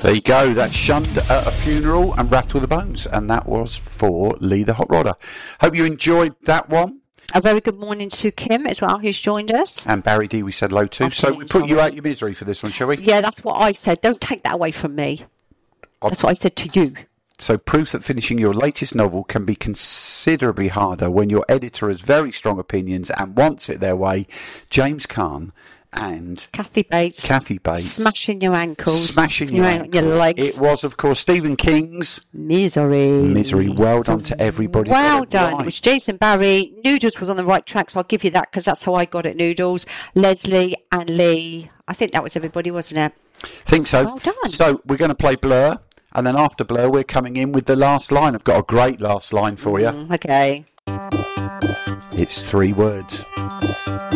There you go. That's Shunned at a Funeral and Rattle the Bones. And that was for Lee the Hot Rodder. Hope you enjoyed that one. A very good morning to Kim as well, who's joined us. And Barry D, we said hello to. Okay, so we put you out your misery for this one, shall we? Yeah, that's what I said. Don't take that away from me. That's what I said to you. So proof that finishing your latest novel can be considerably harder when your editor has very strong opinions and wants it their way. James Caan and Kathy Bates. Smashing your ankles. Smashing your legs. It was, of course, Stephen King's Misery. Well done to everybody. Well done. Right. It was Jason Barry. Noodles was on the right track, so I'll give you that because that's how I got it, Noodles. Leslie and Lee. I think that was everybody, wasn't it? Think so. Well done. So we're going to play Blur, and then after Blur, we're coming in with the last line. I've got a great last line for you. Okay. It's 3 words.